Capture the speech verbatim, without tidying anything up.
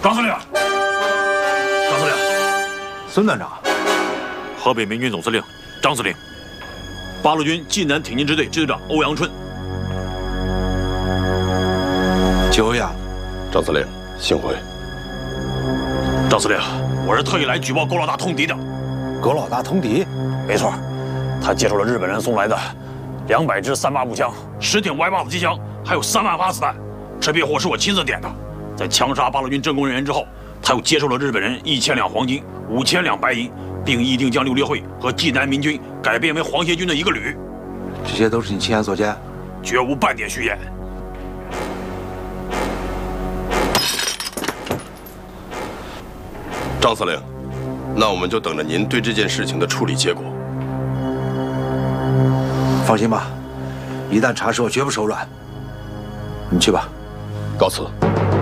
张司令，张司令， 孙团长， 河北民军总司令张司令，八路军济南挺进支队支队长欧阳春。 久仰。 张司令，幸会。 张司令，我是特意来举报狗老大通敌的。 狗老大通敌？ 没错，他接受了日本人送来的两百支三八步枪、十挺歪把子机枪，还有三万发子弹。这批货是我亲自点的。在枪杀八路军政工人员之后，他又接受了日本人一千两黄金、五千两白银，并议定将六列会和济南民军改编为皇协军的一个旅。 这些都是你亲眼所见？ 绝无半点虚言。 张司令，那我们就等着您对这件事情的处理结果。 放心吧，一旦查实，我绝不手软。你去吧。 告辞。